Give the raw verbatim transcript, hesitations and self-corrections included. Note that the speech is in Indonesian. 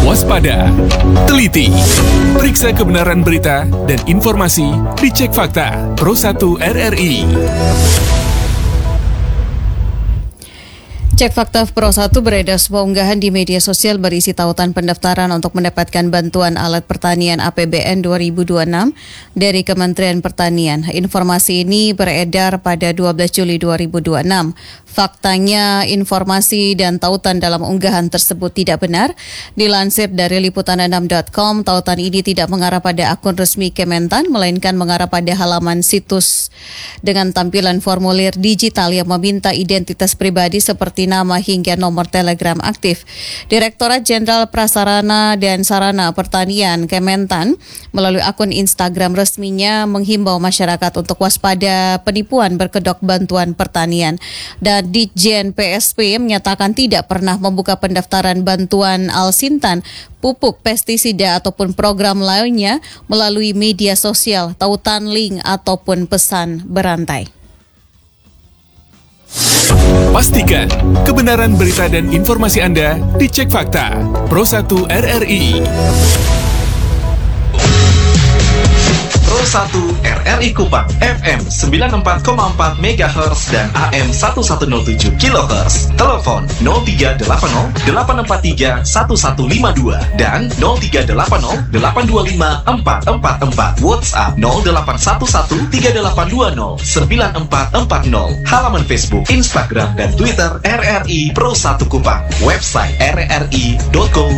Waspada, teliti, periksa kebenaran berita dan informasi di Cek Fakta Pro satu R R I. Cek Fakta Pro satu beredar sebuah unggahan di media sosial berisi tautan pendaftaran untuk mendapatkan bantuan alat pertanian A P B N dua ribu dua puluh enam dari Kementerian Pertanian. Informasi ini beredar pada dua belas Juli dua ribu dua puluh enam. Faktanya, informasi dan tautan dalam unggahan tersebut tidak benar. Dilansir dari liputan enam titik com, tautan ini tidak mengarah pada akun resmi Kementan, melainkan mengarah pada halaman situs dengan tampilan formulir digital yang meminta identitas pribadi seperti nama hingga nomor telegram aktif. Direktorat Jenderal Prasarana dan Sarana Pertanian Kementan melalui akun Instagram resminya menghimbau masyarakat untuk waspada penipuan berkedok bantuan pertanian. Dan Ditjen P S P menyatakan tidak pernah membuka pendaftaran bantuan alsintan, pupuk, pestisida ataupun program lainnya melalui media sosial, tautan link ataupun pesan berantai. Pastikan kebenaran berita dan informasi Anda di Cek Fakta Pro satu R R I. Pro satu R R I Kupang F M sembilan puluh empat koma empat megahertz dan A M seribu seratus tujuh kilohertz. Telepon nol tiga delapan nol delapan empat tiga satu satu lima dua dan nol tiga delapan nol delapan dua lima empat empat empat. WhatsApp nol delapan satu satu tiga delapan dua nol sembilan empat empat nol. Halaman Facebook, Instagram dan Twitter R R I Pro satu Kupang. Website r r i dot co